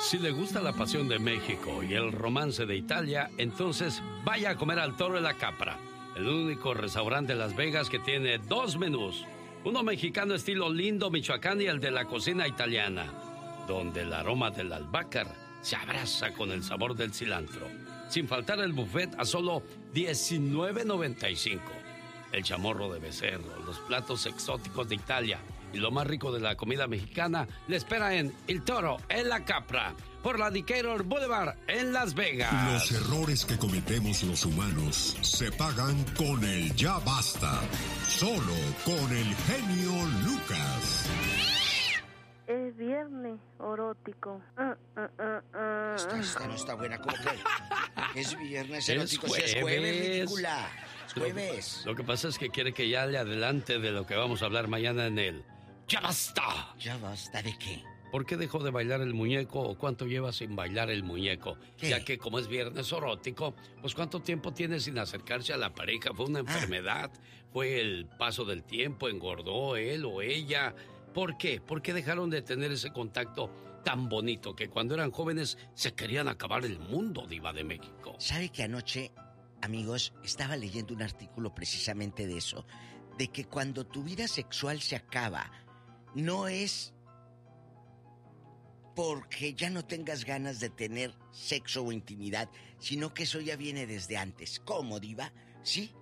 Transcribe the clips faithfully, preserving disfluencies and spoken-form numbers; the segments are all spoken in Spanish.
Si le gusta la pasión de México y el romance de Italia, entonces vaya a comer al Toro de la Capra, el único restaurante de Las Vegas que tiene dos menús. Uno mexicano estilo Lindo, Michoacán, y el de la cocina italiana, donde el aroma del albácar se abraza con el sabor del cilantro. Sin faltar el buffet a solo diecinueve noventa y cinco. El chamorro de becerro, los platos exóticos de Italia y lo más rico de la comida mexicana le espera en El Toro en la Capra, por la Decatur Boulevard en Las Vegas. Los errores que cometemos los humanos se pagan con el ya basta. Solo con el genio Lucas. Es viernes erótico. Uh, uh, uh, uh. Esta, esta no está buena, ¿cómo que? Es viernes erótico, es jueves. Si es jueves, ridícula. Es jueves. Lo, lo que pasa es que quiere que ya le adelante de lo que vamos a hablar mañana en el ¡Ya basta! ¿Ya basta de qué? ¿Por qué dejó de bailar el muñeco o cuánto lleva sin bailar el muñeco? ¿Qué? Ya que como es viernes erótico, pues ¿cuánto tiempo tiene sin acercarse a la pareja? ¿Fue una enfermedad? Ah. ¿Fue el paso del tiempo? ¿Engordó él o ella? ¿Por qué? ¿Por qué dejaron de tener ese contacto tan bonito que cuando eran jóvenes se querían acabar el mundo, Diva de México? ¿Sabe que anoche, amigos, estaba leyendo un artículo precisamente de eso? De que cuando tu vida sexual se acaba, no es porque ya no tengas ganas de tener sexo o intimidad, sino que eso ya viene desde antes. ¿Cómo, Diva? Sí.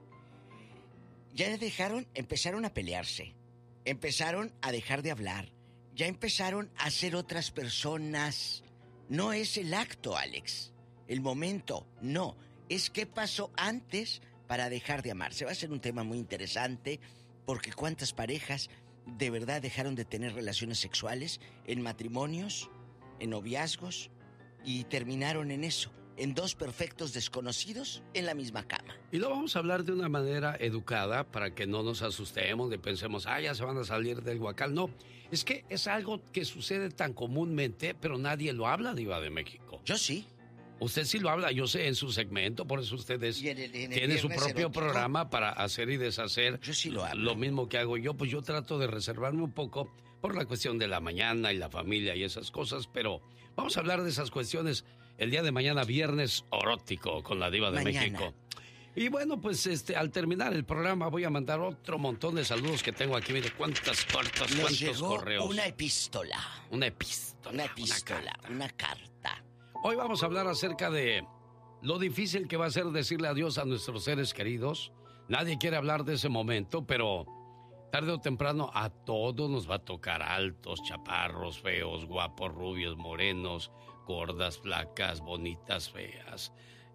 Ya dejaron, empezaron a pelearse. Empezaron a dejar de hablar. Ya empezaron a ser otras personas. No es el acto, Alex. El momento, no. Es qué pasó antes para dejar de amarse. Va a ser un tema muy interesante, porque cuántas parejas de verdad dejaron de tener relaciones sexuales en matrimonios, en noviazgos, y terminaron en eso, en dos perfectos desconocidos en la misma cama. Y lo vamos a hablar de una manera educada para que no nos asustemos, y pensemos, ah, ya se van a salir del huacal. No, es que es algo que sucede tan comúnmente, pero nadie lo habla, Diva de México. Yo sí. Usted sí lo habla, yo sé, en su segmento, por eso ustedes tienen su propio erótico programa para hacer y deshacer. Yo sí lo hablo. Lo mismo que hago yo, pues yo trato de reservarme un poco por la cuestión de la mañana y la familia y esas cosas, pero vamos a hablar de esas cuestiones el día de mañana, viernes erótico, con la Diva de mañana. México. Y bueno, pues este, al terminar el programa voy a mandar otro montón de saludos que tengo aquí. Mire cuántas cartas, Nos cuántos llegó correos. Una epístola. Una epístola. Una epístola, una carta. Una carta. Hoy vamos a hablar acerca de lo difícil que va a ser decirle adiós a nuestros seres queridos. Nadie quiere hablar de ese momento, pero tarde o temprano a todos nos va a tocar, altos, chaparros, feos, guapos, rubios, morenos, gordas, flacas, bonitas, feas,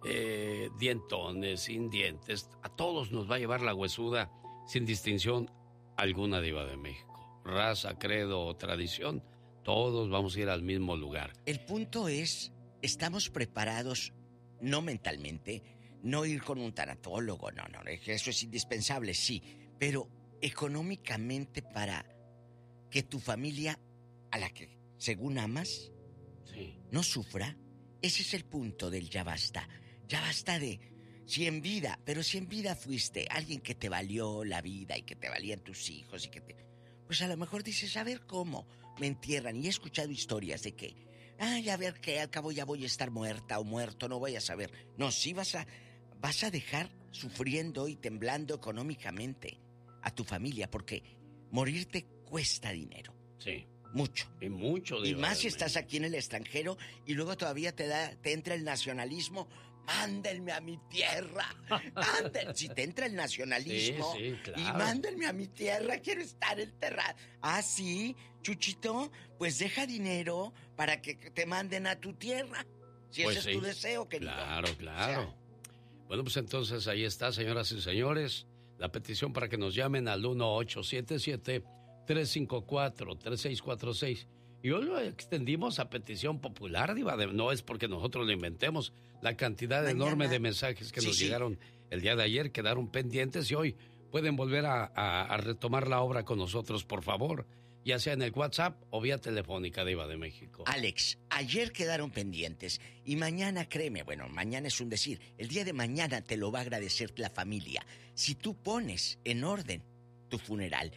eh, dientones, sin dientes. A todos nos va a llevar la huesuda sin distinción alguna, Diva de México. Raza, credo o tradición, todos vamos a ir al mismo lugar. El punto es, ¿estamos preparados, no mentalmente, no ir con un tanatólogo? No, no, eso es indispensable, sí, pero económicamente para que tu familia, a la que según amas, sí, no sufra? Ese es el punto del ya basta. Ya basta de, si en vida, pero si en vida fuiste alguien que te valió la vida y que te valían tus hijos y que te... Pues a lo mejor dices, a ver cómo me entierran. Y he escuchado historias de que, ay, a ver que al cabo ya voy a estar muerta o muerto, no voy a saber. No, sí vas a, vas a dejar sufriendo y temblando económicamente a tu familia, porque morirte cuesta dinero. Sí. Mucho. Y mucho, Y Diva, más si de estás aquí en el extranjero y luego todavía te da, te entra el nacionalismo. Mándenme a mi tierra. Mándenme. Si te entra el nacionalismo. Sí, sí, claro. Y mándenme a mi tierra, quiero estar enterrado. Ah, sí, Chuchito, pues deja dinero para que te manden a tu tierra. Si Pues ese sí. es tu deseo, querido. Claro, claro. O sea, bueno, pues entonces ahí está, señoras y señores, la petición para que nos llamen al uno ocho siete siete, tres cinco cuatro, tres seis cuatro seis. Y hoy lo extendimos a petición popular, Diva. De, no es porque nosotros lo inventemos. La cantidad Mañana. enorme de mensajes que Sí, nos sí. llegaron el día de ayer quedaron pendientes y hoy pueden volver a, a, a retomar la obra con nosotros, por favor. Ya sea en el WhatsApp o vía telefónica, Diva de México. Alex, ayer quedaron pendientes y mañana, créeme, bueno, mañana es un decir, el día de mañana te lo va a agradecer la familia. Si tú pones en orden tu funeral,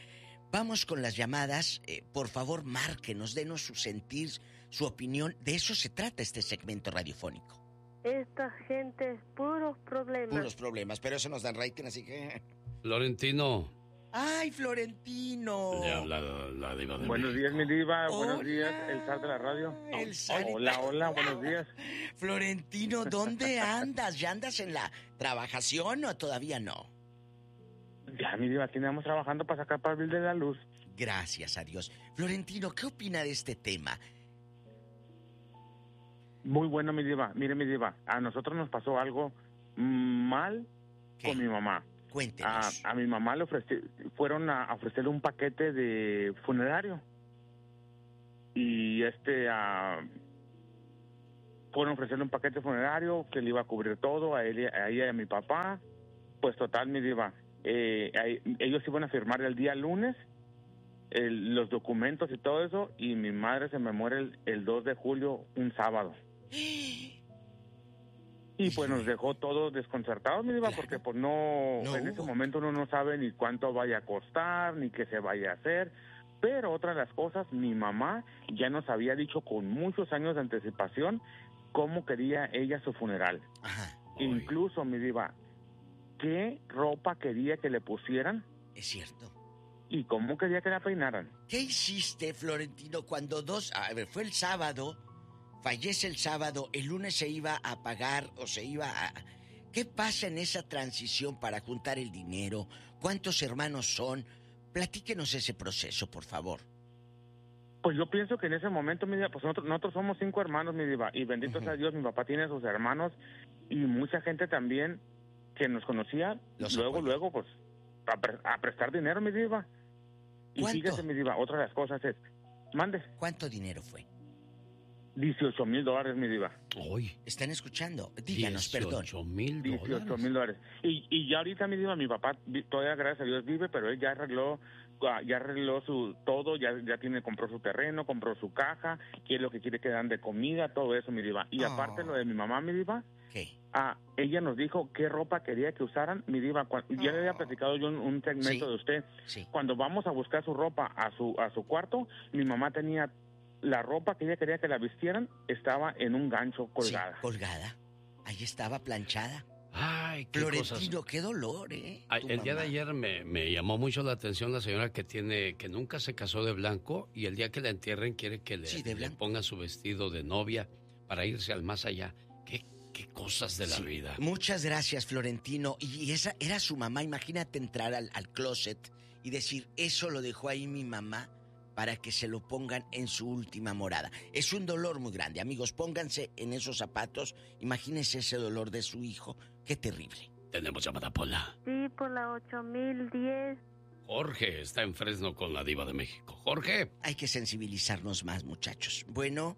Vamos con las llamadas. Eh, por favor, márquenos, denos su sentir, su opinión. De eso se trata este segmento radiofónico. Esta gente, puros problemas. Puros problemas, pero eso nos dan rating, así que... Florentino. ¡Ay, Florentino! Le habla la, la diva de Buenos México. días, mi diva. Hola. Buenos días, el zar de la radio. El zar. Hola, hola, buenos días. Florentino, ¿dónde andas? ¿Ya andas en la trabajación o todavía no? Ya, mi diva, aquí andamos trabajando para sacar para el bill de la luz. Gracias a Dios. Florentino, ¿qué opina de este tema? Muy bueno, mi diva. Mire, mi diva, a nosotros nos pasó algo mal ¿Qué? con mi mamá. A, Cuéntenos. a mi mamá le ofrecí, fueron a ofrecerle un paquete de funerario. Y este, a, fueron a ofrecerle un paquete funerario que le iba a cubrir todo, a, él, a ella y a mi papá. Pues total, mi diva, eh, a, ellos iban a firmar el día lunes el, los documentos y todo eso, y mi madre se me muere el, el dos de julio, un sábado. Y pues nos dejó todos desconcertados, mi diva, Claro. porque pues no, No en ese hubo. momento uno no sabe ni cuánto vaya a costar, ni qué se vaya a hacer. Pero otra de las cosas, mi mamá ya nos había dicho con muchos años de anticipación cómo quería ella su funeral. Ajá, Uy. Incluso, mi diva, qué ropa quería que le pusieran es cierto. y cómo quería que la peinaran. ¿Qué hiciste, Florentino, cuando dos... A ver, fue el sábado, fallece el sábado, el lunes se iba a pagar o se iba a... ¿Qué pasa en esa transición para juntar el dinero? ¿Cuántos hermanos son? Platíquenos ese proceso, por favor. Pues yo pienso que en ese momento, mi diva, pues nosotros, nosotros somos cinco hermanos, mi diva, y bendito Ujú. sea Dios, mi papá tiene sus hermanos y mucha gente también que nos conocía, Los luego, apoya. luego, pues, a, pre- a prestar dinero, mi diva. Y ¿Cuánto? fíjese, mi diva, otra de las cosas es, mande, ¿Cuánto dinero fue? dieciocho mil dólares, mi diva, Uy, ¿Están escuchando? Díganos, perdón. dieciocho mil dieciocho dólares. mil dólares. Y, y ya ahorita, mi diva, mi papá vi- todavía, gracias a Dios, vive, pero él ya arregló, ah, ya arregló su todo, ya, ya tiene, compró su terreno, compró su caja, qué es lo que quiere que dan de comida, todo eso, mi diva. Y Oh. aparte lo de mi mamá, mi diva, ¿Qué? ah, ella nos dijo qué ropa quería que usaran, mi diva. Cuan- ya le había platicado yo un, un segmento Sí. de usted. Sí. Cuando vamos a buscar su ropa a su a su cuarto, mi mamá tenía la ropa que ella quería que la vistieran, estaba en un gancho colgada. Sí, colgada. Ahí estaba planchada. Ay, qué Florentino, cosas. qué dolor, ¿eh? Ay, Tu el día de mamá. ayer me, me llamó mucho la atención la señora que tiene, que nunca se casó de blanco y el día que la entierren quiere que le, Sí, de le blanco. ponga su vestido de novia para irse al más allá. Qué, qué cosas de la Sí. vida. Muchas gracias, Florentino. Y esa era su mamá. Imagínate entrar al, al closet y decir, eso lo dejó ahí mi mamá para que se lo pongan en su última morada. Es un dolor muy grande. Amigos, pónganse en esos zapatos. Imagínense ese dolor de su hijo. Qué terrible. Tenemos llamada Pola. Sí, por la ocho mil diez. Jorge está en Fresno con la diva de México. Jorge. Hay que sensibilizarnos más, muchachos. Bueno,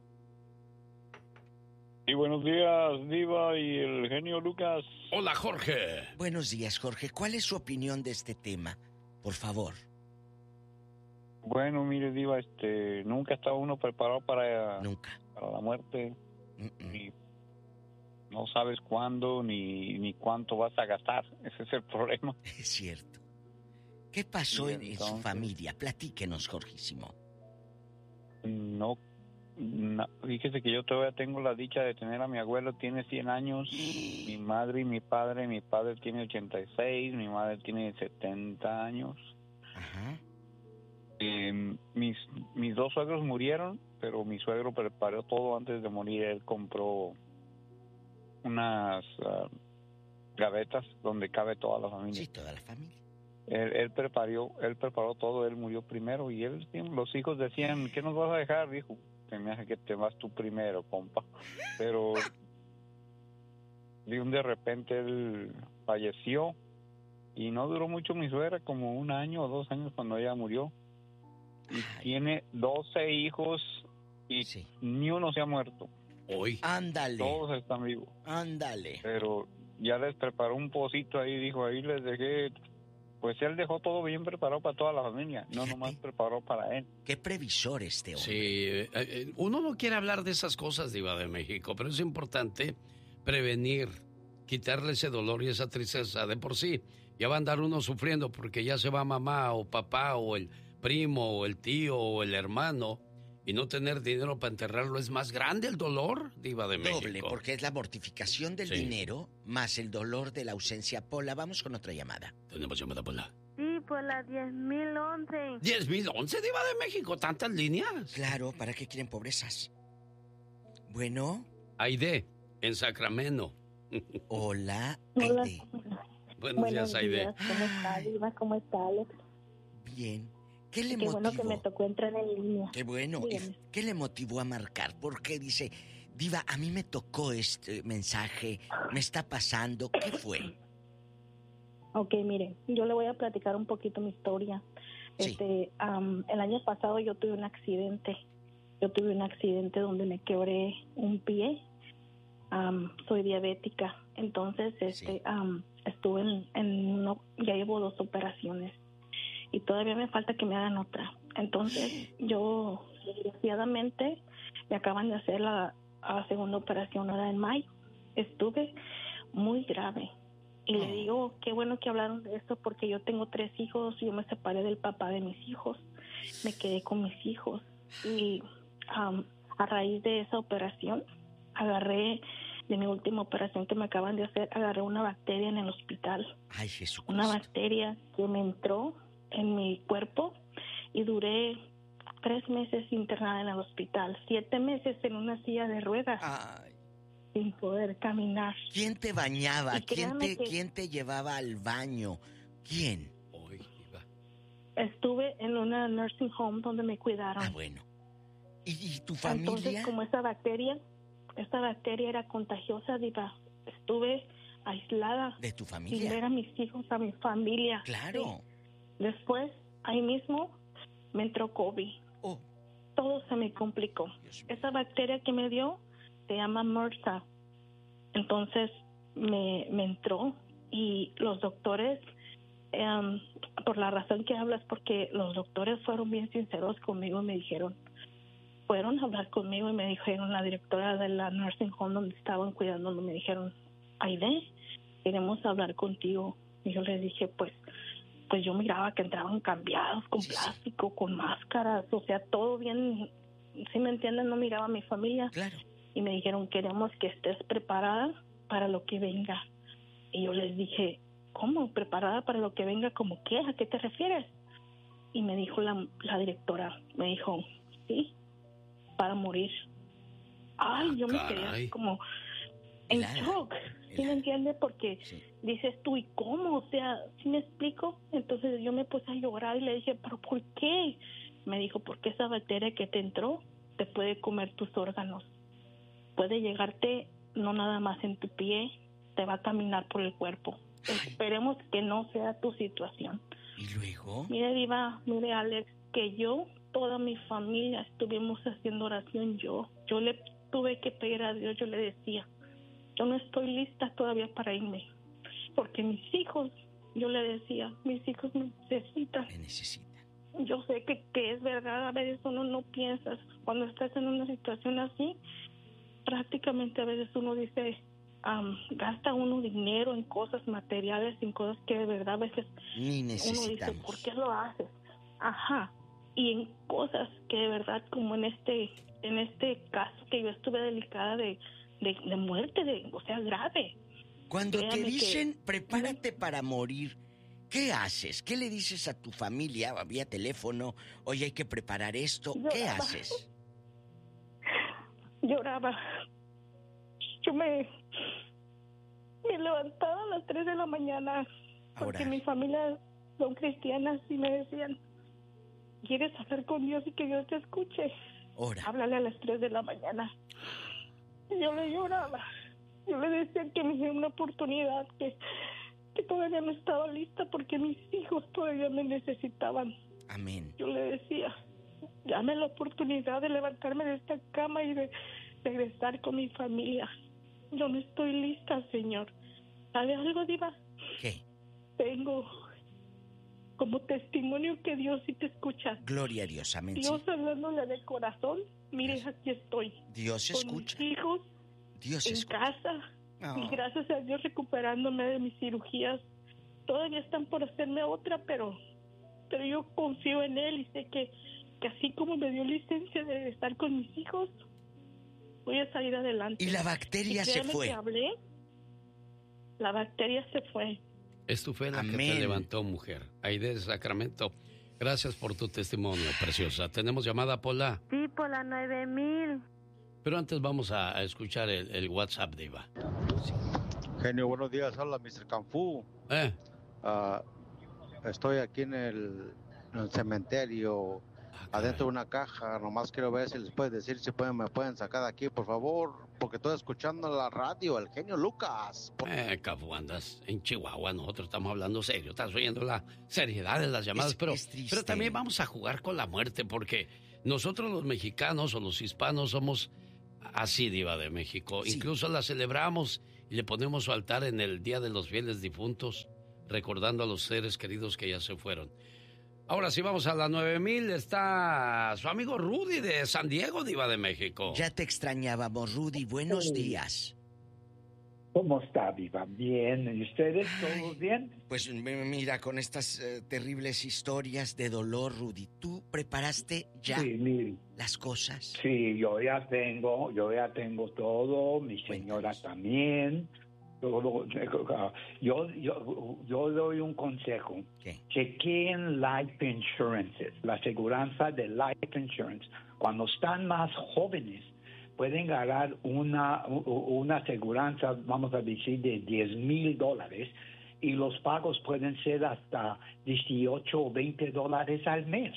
Y buenos días, Diva y el genio Lucas. Hola, Jorge. buenos días, Jorge. ¿Cuál es su opinión de este tema? Por favor. Bueno, mire, Diva, este, nunca está uno preparado para, Nunca. para la muerte. Mm-mm. Ni, no sabes cuándo ni, ni cuánto vas a gastar. Ese es el problema. Es cierto. ¿Qué pasó Y en, en su entonces- familia? Platíquenos, Jorgísimo. No, no, fíjese que yo todavía tengo la dicha de tener a mi abuelo, tiene cien años. Mi madre y mi padre, mi padre tiene ochenta y seis, mi madre tiene setenta años. Ajá. Eh, mis, mis dos suegros murieron, pero mi suegro preparó todo antes de morir. Él compró unas ah, gavetas donde cabe toda la familia. Sí, toda la familia. Él, él preparó, él preparó todo, él murió primero y él, los hijos decían, ¿qué nos vas a dejar? Dijo, se me hace que te vas tú primero, compa. Pero de un de repente él falleció y no duró mucho mi suegra, como un año o dos años cuando ella murió. Y Ay. tiene doce hijos y Sí. ni uno se ha muerto. Hoy. Ándale. Todos están vivos. Ándale. Pero ya les preparó un pocito ahí, dijo, ahí les dejé. Pues él dejó todo bien preparado para toda la familia, no Fíjate. nomás preparó para él. Qué previsor este hombre. Sí, eh, eh, uno no quiere hablar de esas cosas, diva de México, pero es importante prevenir, quitarle ese dolor y esa tristeza de por sí. Ya va a andar uno sufriendo porque ya se va mamá o papá o el primo o el tío o el hermano y no tener dinero para enterrarlo, ¿es más grande el dolor, Diva de México? Doble, porque es la mortificación del Sí. dinero más el dolor de la ausencia. Pola, vamos con otra llamada. Tenemos llamada, Pola. Sí, por la diez mil once. ¿diez mil once, Diva de México? ¿Tantas líneas? Claro, ¿para qué quieren pobrezas? Bueno, Aide, en Sacramento. hola, Hola. Aide. Buenos, Buenos días, Aide. días, ¿cómo está, Diva? ¿Cómo está, Alex? Bien. ¿Qué le Qué motivó? bueno que me tocó entrar en línea. Qué bueno. ¿Y Dígame. qué le motivó a marcar? Porque dice, Diva, a mí me tocó este mensaje, me está pasando. ¿Qué fue? Ok, mire, yo le voy a platicar un poquito mi historia. Sí. Este, am, el año pasado yo tuve un accidente. Yo tuve un accidente donde me quebré un pie. Am, soy diabética. Entonces, este, Sí. am, estuve en, en uno, ya llevo dos operaciones. Y todavía me falta que me hagan otra. Entonces, yo, desgraciadamente, me acaban de hacer la, la segunda operación ahora en mayo. Estuve muy grave. Y le digo, qué bueno que hablaron de esto porque yo tengo tres hijos, yo me separé del papá de mis hijos, me quedé con mis hijos. Y um, a raíz de esa operación, agarré, de mi última operación que me acaban de hacer, agarré una bacteria en el hospital. Ay, Jesucristo. Una bacteria que me entró en mi cuerpo y duré tres meses internada en el hospital, siete meses en una silla de ruedas Ay, sin poder caminar. ¿quién te bañaba? Y ¿Quién créame te, que- ¿Quién te llevaba al baño? ¿Quién? Hoy, Diva. Estuve en una nursing home donde me cuidaron. Ah, bueno. ¿Y, y tu Entonces, familia? como esa bacteria, esta bacteria era contagiosa, Diva, estuve aislada De tu sin ver familia. a mis hijos, a mi familia. Claro. Sí. Después, ahí mismo, me entró COVID. Oh, Todo se me complicó. Dios mío. Esa bacteria que me dio se llama MRSA. Entonces me, me entró y los doctores, em, por la razón que hablas, porque los doctores fueron bien sinceros conmigo y me dijeron, fueron a hablar conmigo y me dijeron, la directora de la nursing home donde estaban cuidándome, me dijeron, Aide, queremos hablar contigo. Y yo les dije, pues, pues yo miraba que entraban cambiados, con Sí, sí. plástico, con máscaras, o sea, todo bien, si me entienden, no miraba a mi familia. Claro. Y me dijeron, queremos que estés preparada para lo que venga. Y yo les dije, ¿cómo? ¿Preparada para lo que venga? ¿Cómo qué? ¿A qué te refieres? Y me dijo la, la directora, me dijo, sí, para morir. Ay, Ah, yo me caray. quedé así como en Helada, shock. ¿Sí me helada. entiende? Porque Sí. dices tú, ¿y cómo? O sea, ¿sí me explico? Entonces yo me puse a llorar y le dije, ¿pero por qué? Me dijo, porque esa bacteria que te entró te puede comer tus órganos. Puede llegarte no nada más en tu pie, te va a caminar por el cuerpo. Ay. Esperemos que no sea tu situación. ¿Y luego? Mire, Diva, mire, Alex, que yo, toda mi familia, estuvimos haciendo oración yo. Yo le tuve que pedir a Dios, yo le decía, yo no estoy lista todavía para irme. Porque mis hijos, yo le decía, mis hijos me necesitan. Me necesita. Yo sé que, que es verdad, a veces uno no piensa, cuando estás en una situación así, prácticamente a veces uno dice, um, gasta uno dinero en cosas materiales, en cosas que de verdad a veces Ni uno dice, necesitamos. ¿por qué lo haces? Ajá, y en cosas que de verdad, como en este en este caso que yo estuve delicada de, de, de muerte, de, o sea, grave. Cuando te Créame que- dicen, prepárate para morir, ¿qué haces? ¿Qué le dices a tu familia vía teléfono? Oye, hay que preparar esto. ¿Qué Lloraba. haces? Lloraba. Yo me, me levantaba a las tres de la mañana porque Ahora. mi familia son cristianas y me decían, ¿quieres hablar con Dios y que Dios te escuche? Ora. Háblale a las tres de la mañana. Y yo le lloraba. Yo le decía que me diera una oportunidad, que, que todavía no estaba lista porque mis hijos todavía me necesitaban. Amén. Yo le decía, dame la oportunidad de levantarme de esta cama y de regresar con mi familia. Yo no estoy lista, Señor. ¿Sabe algo, Diva? ¿Qué? Tengo como testimonio que Dios sí te escucha. Gloria a Dios. Amén. Sí. Dios hablándole de corazón. Mire, Dios. aquí estoy. Dios Con escucha. mis hijos Dios en escucha. casa. Oh. Y gracias a Dios recuperándome de mis cirugías. Todavía están por hacerme otra, pero pero yo confío en él y sé que, que así como me dio licencia de estar con mis hijos, voy a salir adelante. Y la bacteria y se fue. Que hablé, la bacteria se fue. Es tu fe la Amén. que te levantó, mujer. Aide de Sacramento, gracias por tu testimonio, preciosa. ¿Tenemos llamada, Pola? Sí, por la nueve mil. Pero antes vamos a, a escuchar el, el WhatsApp, Diva. Sí. Genio, buenos días. Hola, mister Canfú. ¿Eh? Uh, estoy aquí en el, en el cementerio, ah, adentro de una caja. Nomás quiero ver si les puedes decir si pueden, me pueden sacar de aquí, por favor, porque estoy escuchando la radio, el genio Lucas. Por... Eh, Cafu, andas en Chihuahua, nosotros estamos hablando serio, estás oyendo la seriedad de las llamadas, Es, pero, es pero también vamos a jugar con la muerte, porque nosotros los mexicanos o los hispanos somos así, Diva de México. Sí. Incluso la celebramos y le ponemos su altar en el Día de los Fieles Difuntos, recordando a los seres queridos que ya se fueron. Ahora sí, vamos a la nueve mil. Está su amigo Rudy de San Diego, Diva de México. Ya te extrañábamos, Rudy. Buenos sí. días. ¿Cómo está, Diva? Bien. ¿Y ustedes todos bien? Pues mira, con estas uh, terribles historias de dolor, Rudy, ¿tú preparaste ya sí, mire. las cosas? Sí, yo ya tengo, yo ya tengo todo, mi señora Cuéntanos. también. Todo, yo, yo, yo doy un consejo. ¿Qué? Chequeen life insurances, la aseguranza de life insurance. Cuando están más jóvenes, pueden ganar una, una aseguranza, vamos a decir, de diez mil dólares y los pagos pueden ser hasta dieciocho o veinte dólares al mes.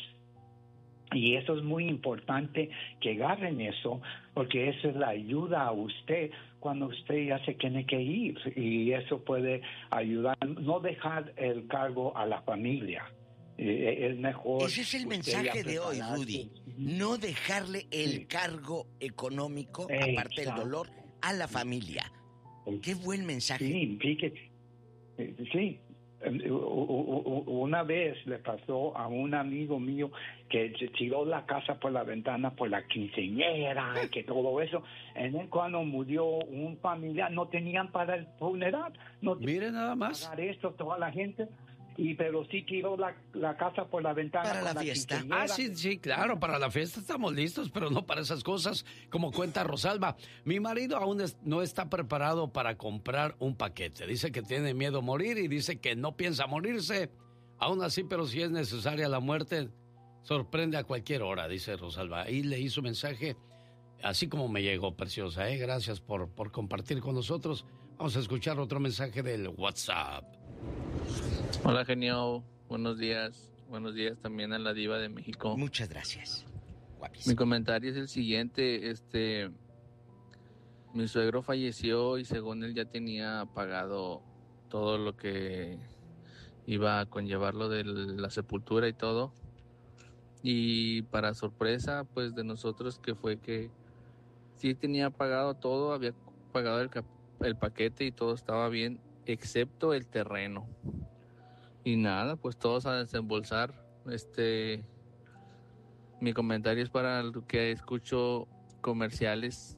Y eso es muy importante que agarren eso, porque eso es la ayuda a usted cuando usted ya se tiene que ir. Y eso puede ayudar, no dejar el cargo a la familia. Eh, es mejor. Ese es el mensaje de hoy, Rudy. No dejarle el sí. cargo económico, Exacto. aparte del dolor, a la familia. Qué buen mensaje. Sí, fíjate. Sí. Una vez le pasó a un amigo mío que se tiró la casa por la ventana por la quinceañera, que todo eso. En el cuando murió un familiar, no tenían para el funeral. No Mire nada más. Para esto, toda la gente. Y pero sí tiró la, la casa por la ventana. Para la, la fiesta. Ah, sí, sí, claro, para la fiesta estamos listos, pero no para esas cosas, como cuenta Rosalba. Mi marido aún es, no está preparado para comprar un paquete. Dice que tiene miedo a morir y dice que no piensa morirse. Aún así, pero si es necesaria la muerte, sorprende a cualquier hora, dice Rosalba. Y leí su mensaje, así como me llegó, preciosa, ¿eh? Gracias por, por compartir con nosotros. Vamos a escuchar otro mensaje del WhatsApp. Hola, genio. Buenos días. Buenos días también a la Diva de México. Muchas gracias. Guapísimo. Mi comentario es el siguiente. Este, mi suegro falleció y según él ya tenía pagado todo lo que iba a conllevarlo de la sepultura y todo. Y para sorpresa, pues de nosotros, que fue que sí tenía pagado todo, había pagado el, el paquete y todo estaba bien, excepto el terreno. Y nada, pues todos a desembolsar. Este, mi comentario es para lo que escucho comerciales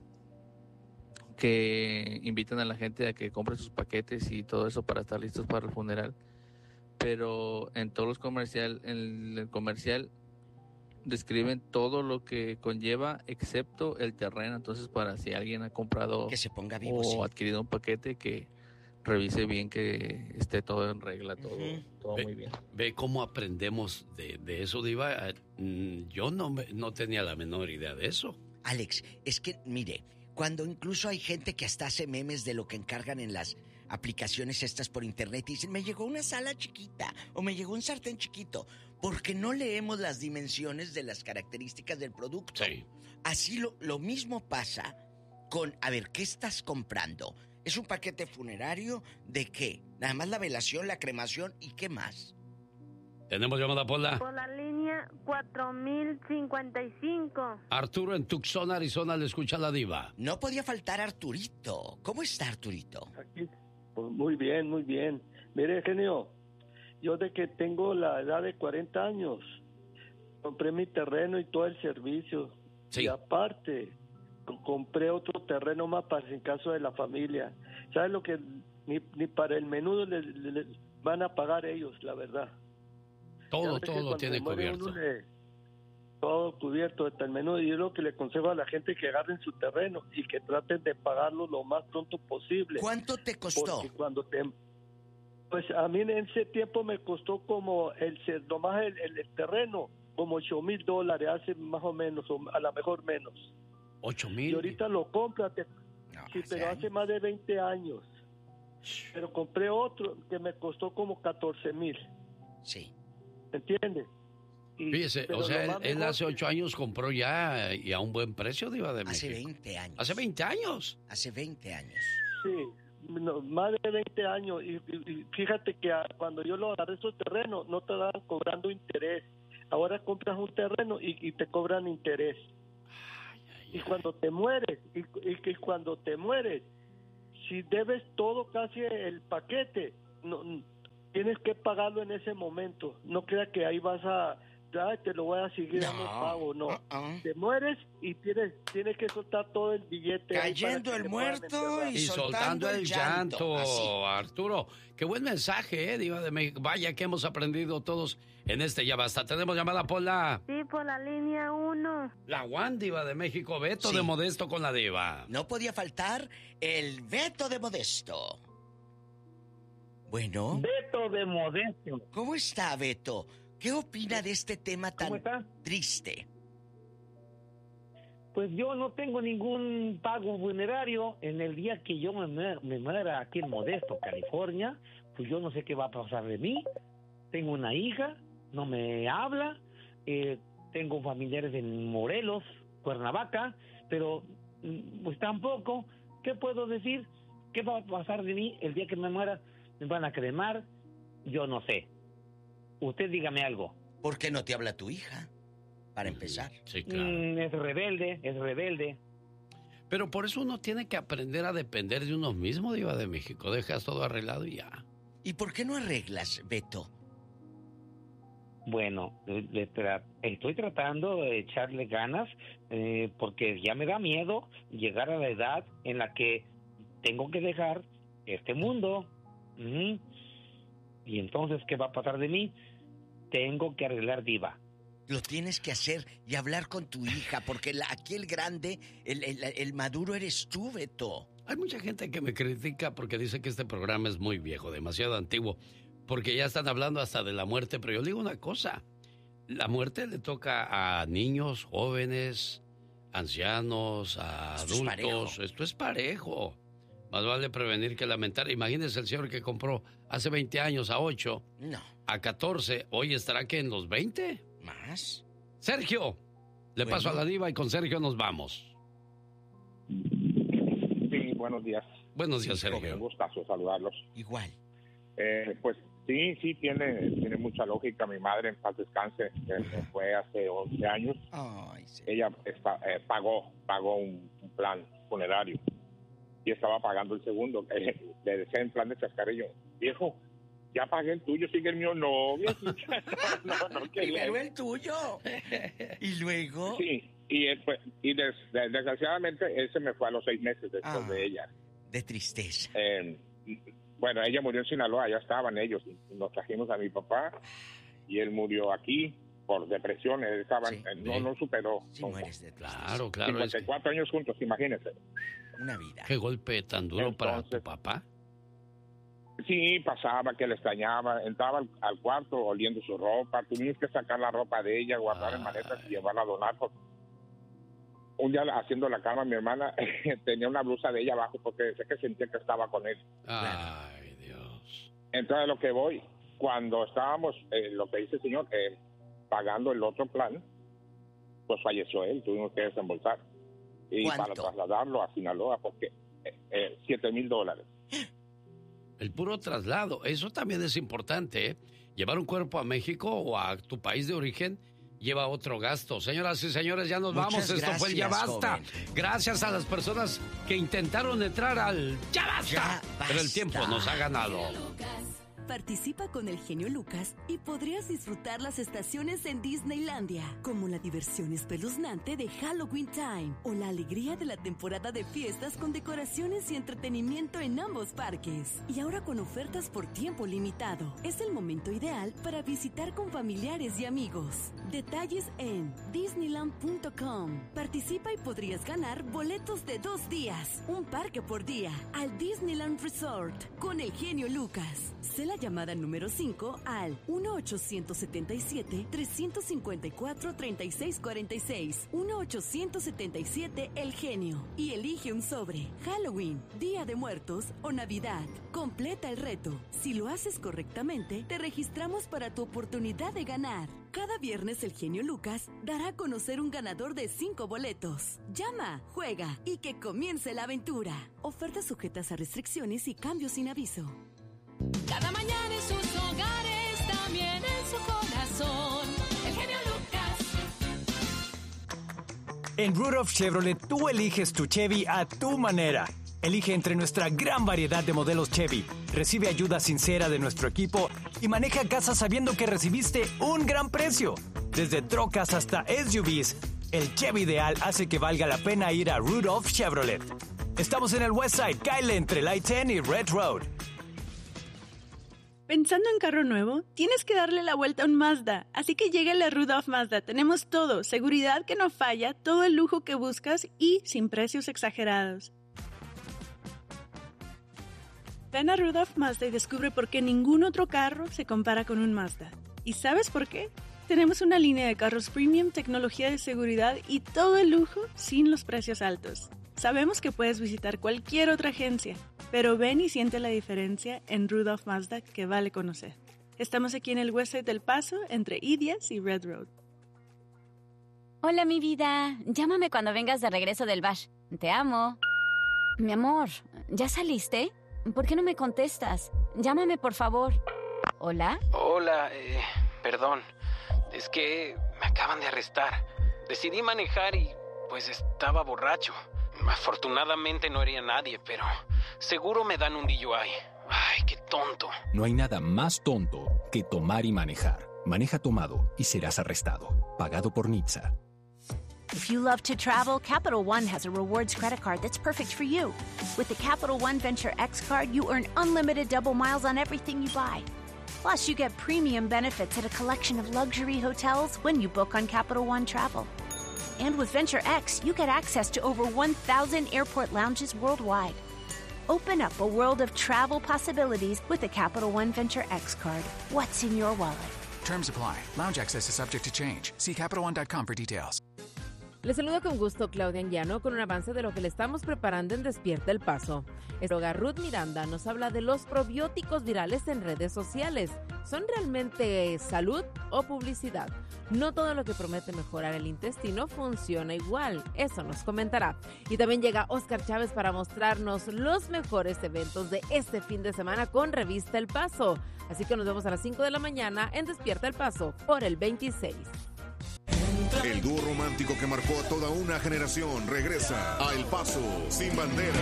que invitan a la gente a que compre sus paquetes y todo eso para estar listos para el funeral. Pero en todos los comercial, en el comercial describen todo lo que conlleva excepto el terreno. Entonces, para si alguien ha comprado que se ponga vivo, o sí. adquirido un paquete, que revise bien que esté todo en regla, todo, uh-huh. todo ve, muy bien. Ve cómo aprendemos de, de eso, Diva. Yo no, me, no tenía la menor idea de eso. Alex, es que, mire, cuando incluso hay gente que hasta hace memes de lo que encargan en las aplicaciones estas por internet y dicen, me llegó una sala chiquita o me llegó un sartén chiquito, porque no leemos las dimensiones de las características del producto. Sí. Así lo, lo mismo pasa con, a ver, ¿qué estás comprando? ¿Es un paquete funerario? ¿De qué? Nada más la velación, la cremación y qué más. Tenemos llamada por la... Por la línea cuatro mil cincuenta y cinco. Arturo en Tucson, Arizona, le escucha la Diva. No podía faltar Arturito. ¿Cómo está Arturito? Aquí, pues muy bien, muy bien. Mire, genio, yo de que tengo la edad de cuarenta años, compré mi terreno y todo el servicio. Sí. Y aparte, compré otro terreno más para en caso de la familia. ¿Sabes lo que ni, ni para el menudo le, le, le van a pagar ellos, la verdad? Todo, todo tiene cubierto. Le, todo cubierto hasta el menú. Y yo lo que le aconsejo a la gente que agarren su terreno y que traten de pagarlo lo más pronto posible. ¿Cuánto te costó? Porque cuando te... Pues a mí en ese tiempo me costó como el nomás el, el, el terreno, como ocho mil dólares, hace más o menos, o a lo mejor menos. ¿Ocho mil? Y ahorita lo compras, te... no, sí, hace pero años. hace más de veinte años. Pero compré otro que me costó como catorce mil. Sí. ¿Entiendes? Y, Fíjese, o sea, él, él hace ocho años compró ya y a un buen precio, Diva de México. Hace veinte años. ¿Hace veinte años? Hace veinte años. Sí, no, más de veinte años. Y, y, y fíjate que a, cuando yo lo agarré esos terrenos, no te daban cobrando interés. Ahora compras un terreno y, y te cobran interés. Ay, ay, Y ay. cuando te mueres, y, y, y cuando te mueres, si debes todo casi el paquete, no, tienes que pagarlo en ese momento. No creas que ahí vas a... Ay, te lo voy a seguir No, dando pago, no. uh-uh. Te mueres y tienes tienes que soltar todo el billete. ahí Cayendo para el que te puedan muerto enterrar. Y soltando el llanto, Así. Arturo. Qué buen mensaje, ¿eh, Diva de México? Vaya que hemos aprendido todos en este Ya Basta. Tenemos llamada por la... Sí, por la línea uno. La One Diva de México, Beto Sí. de Modesto con la Diva. No podía faltar el Beto de Modesto. Bueno, Beto de Modesto. ¿cómo está, Beto? ¿Qué opina de este tema tan ¿Cómo está? triste? Pues yo no tengo ningún pago funerario. En el día que yo me, muera- me muera aquí en Modesto, California, pues yo no sé qué va a pasar de mí. Tengo una hija, no me habla, eh, tengo familiares en Morelos, Cuernavaca, pero mm, pues tampoco, ¿qué puedo decir? ¿Qué va a pasar de mí el día que me muera? ¿Me van a cremar? Yo no sé. Usted dígame algo. ¿Por qué no te habla tu hija? Para empezar. Sí, claro. Mm, es rebelde, es rebelde. Pero por eso uno tiene que aprender a depender de uno mismo, Diva de México. Dejas todo arreglado y ya. ¿Y por qué no arreglas, Beto? Bueno, le tra- estoy tratando de echarle ganas eh, porque ya me da miedo llegar a la edad en la que tengo que dejar este mundo. Ujú. Y entonces, ¿qué va a pasar de mí? Tengo que arreglar, Diva. Lo tienes que hacer y hablar con tu hija, porque la- aquí el grande, el, el- el maduro eres tú, Beto. Hay mucha gente que me critica porque dice que este programa es muy viejo, demasiado antiguo, porque ya están hablando hasta de la muerte, pero yo digo una cosa, la muerte le toca a niños, jóvenes, ancianos, a Esto es parejo. adultos, esto es parejo. Más vale prevenir que lamentar. Imagínese el señor que compró hace veinte años a ocho, No, a catorce, hoy estará que en los veinte. más. Sergio, le Bueno. paso a la Diva y con Sergio nos vamos. Sí, buenos días. Buenos días, Un Sergio. gustazo saludarlos. Igual. Eh, pues sí, sí, tiene, tiene mucha lógica. Mi madre, en paz descanse, que se fue hace once años. Ay, sí. Ella está- eh, pagó, pagó un, un plan funerario y estaba pagando el segundo. Eh, le decía en plan de chascarrillo, viejo, ya pagué el tuyo, sigue el mío. No, viejita, no, no, no quería. Primero el tuyo. Y luego. Sí, y, él fue- y des- des- desgraciadamente él se me fue a los seis meses después Ah. de ella. De tristeza. Eh, bueno, ella murió en Sinaloa, allá estaban ellos, y nos trajimos a mi papá, y él murió aquí por depresión, él estaba, Sí. eh, no, no superó. Si Con mueres de tristeza. Claro, claro. Es cincuenta y cuatro años juntos, imagínense. Una vida. que, qué golpe tan duro para tu Entonces- papá. Sí, pasaba que le extrañaba, entraba al, al cuarto oliendo su ropa, tuvimos que sacar la ropa de ella, guardar en maletas y llevarla a donar. Por... Un día haciendo la cama, mi hermana tenía una blusa de ella abajo porque sé que sentía que estaba con él. Ay, Dios. Entonces, lo que voy, cuando estábamos, eh, lo que dice el señor, eh, pagando el otro plan, pues falleció él, tuvimos que desembolsar. Y ¿Cuánto? para trasladarlo a Sinaloa, porque eh, eh, siete mil dólares. El puro traslado, eso también es importante, ¿eh? Llevar un cuerpo a México o a tu país de origen lleva otro gasto. Señoras y señores, ya nos Muchas vamos. Esto fue el Ya gracias, Basta. joven. Gracias a las personas que intentaron entrar al Ya Basta. Ya Pero el basta. tiempo nos ha ganado. Participa con el genio Lucas y podrías disfrutar las estaciones en Disneylandia, como la diversión espeluznante de Halloween Time o la alegría de la temporada de fiestas con decoraciones y entretenimiento en ambos parques. Y ahora con ofertas por tiempo limitado. Es el momento ideal para visitar con familiares y amigos. Detalles en disneyland punto com. Participa y podrías ganar boletos de dos días, un parque por día, al Disneyland Resort con el genio Lucas. Sé la llamada número cinco al uno ochocientos setenta y siete, trescientos cincuenta y cuatro, treinta y seis cuarenta y seis. uno ochocientos setenta y siete El Genio. Y elige un sobre. Halloween, Día de Muertos o Navidad. Completa el reto. Si lo haces correctamente, te registramos para tu oportunidad de ganar. Cada viernes el genio Lucas dará a conocer un ganador de cinco boletos. Llama, juega y que comience la aventura. Ofertas sujetas a restricciones y cambios sin aviso. Cada mañana en sus hogares, también en su corazón, el genio Lucas. En Rudolph Chevrolet tú eliges tu Chevy a tu manera. Elige entre nuestra gran variedad de modelos Chevy, recibe ayuda sincera de nuestro equipo y maneja a casa sabiendo que recibiste un gran precio. Desde trocas hasta S U Vs, el Chevy ideal hace que valga la pena ir a Rudolph Chevrolet. Estamos en el Westside, Kyle entre Light diez y Red Road. ¿Pensando en carro nuevo? Tienes que darle la vuelta a un Mazda, así que llega a Rudolph Mazda. Tenemos todo, seguridad que no falla, todo el lujo que buscas y sin precios exagerados. Ven a Rudolph Mazda y descubre por qué ningún otro carro se compara con un Mazda. ¿Y sabes por qué? Tenemos una línea de carros premium, tecnología de seguridad y todo el lujo sin los precios altos. Sabemos que puedes visitar cualquier otra agencia, pero ven y siente la diferencia en Rudolph Mazda que vale conocer. Estamos aquí en el Westside del Paso, entre I diez y Red Road. Hola, mi vida. Llámame cuando vengas de regreso del bash. Te amo. Mi amor, ¿ya saliste? ¿Por qué no me contestas? Llámame, por favor. ¿Hola? Hola, eh, perdón. Es que me acaban de arrestar. Decidí manejar y, pues, estaba borracho. Afortunadamente no hería a nadie, pero seguro me dan un D U I. Ay, qué tonto. No hay nada más tonto que tomar y manejar. Maneja tomado y serás arrestado. Pagado por N H T S A. If you love to travel, Capital One has a rewards credit card that's perfect for you. With the Capital One Venture X card, you earn unlimited double miles on everything you buy. Plus, you get premium benefits at a collection of luxury hotels when you book on Capital One Travel. And with Venture X, you get access to over one thousand airport lounges worldwide. Open up a world of travel possibilities with the Capital One Venture X card. What's in your wallet? Terms apply. Lounge access is subject to change. See Capital One dot com for details. Les saludo con gusto Claudia Anguiano con un avance de lo que le estamos preparando en Despierta el Paso. Estróloga Ruth Miranda nos habla de los probióticos virales en redes sociales. ¿Son realmente salud o publicidad? No todo lo que promete mejorar el intestino funciona igual. Eso nos comentará. Y también llega Oscar Chávez para mostrarnos los mejores eventos de este fin de semana con Revista El Paso. Así que nos vemos a las cinco de la mañana en Despierta el Paso por el veintiséis. El dúo romántico que marcó a toda una generación regresa a El Paso sin bandera.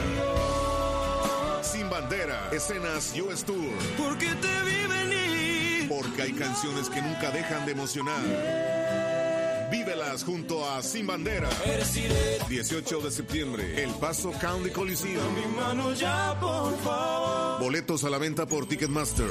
Sin bandera, escenas U S Tour. Porque te vi venir. Porque hay canciones que nunca dejan de emocionar. Vívelas junto a Sin Bandera. dieciocho de septiembre, El Paso County Coliseum. Mi mano ya, por favor. Boletos a la venta por Ticketmaster.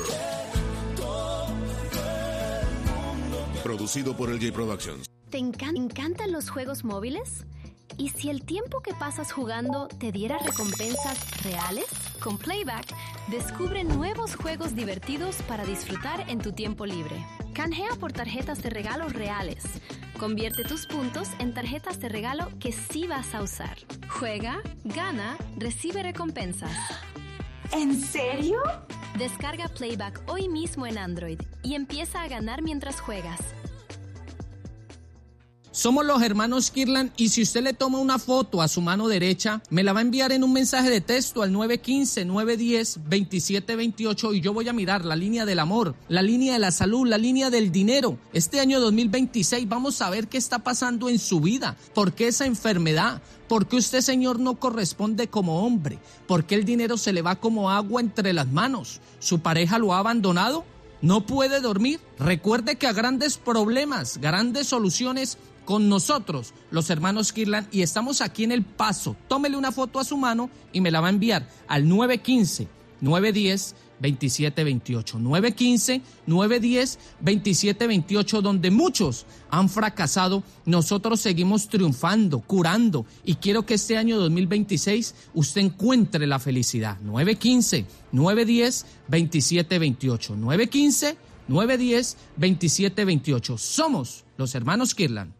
Producido por L J Productions. ¿Te encan- encantan los juegos móviles? ¿Y si el tiempo que pasas jugando te diera recompensas reales? Con Playback, descubre nuevos juegos divertidos para disfrutar en tu tiempo libre. Canjea por tarjetas de regalo reales. Convierte tus puntos en tarjetas de regalo que sí vas a usar. Juega, gana, recibe recompensas. ¿En serio? Descarga Playback hoy mismo en Android y empieza a ganar mientras juegas. Somos los hermanos Kirlan y si usted le toma una foto a su mano derecha, me la va a enviar en un mensaje de texto al nueve uno cinco, nueve uno cero, dos siete dos ocho y yo voy a mirar la línea del amor, la línea de la salud, la línea del dinero. Este año dos mil veintiséis vamos a ver qué está pasando en su vida, por qué esa enfermedad, por qué usted, señor, no corresponde como hombre, por qué el dinero se le va como agua entre las manos, su pareja lo ha abandonado, no puede dormir. Recuerde que a grandes problemas, grandes soluciones con nosotros, los hermanos Kirlan, y estamos aquí en El Paso. Tómele una foto a su mano y me la va a enviar al nueve uno cinco, nueve uno cero, dos siete dos ocho. nueve uno cinco, nueve uno cero, dos siete dos ocho, donde muchos han fracasado, nosotros seguimos triunfando, curando, y quiero que este año dos mil veintiséis usted encuentre la felicidad. nueve uno cinco, nueve uno cero, dos siete dos ocho. nueve uno cinco, nueve uno cero, dos siete dos ocho. Somos los hermanos Kirlan.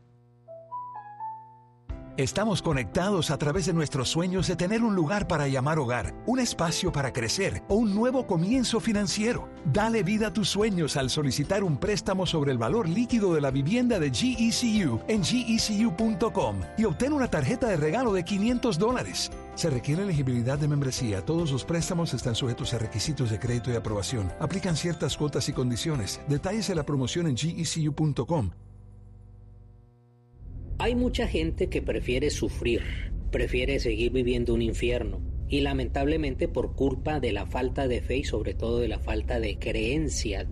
Estamos conectados a través de nuestros sueños de tener un lugar para llamar hogar, un espacio para crecer o un nuevo comienzo financiero. Dale vida a tus sueños al solicitar un préstamo sobre el valor líquido de la vivienda de G E C U en G E C U punto com y obtén una tarjeta de regalo de quinientos dólares. Se requiere elegibilidad de membresía. Todos los préstamos están sujetos a requisitos de crédito y aprobación. Aplican ciertas cuotas y condiciones. Detalles de la promoción en G E C U punto com. Hay mucha gente que prefiere sufrir, prefiere seguir viviendo un infierno y lamentablemente por culpa de la falta de fe y sobre todo de la falta de creencia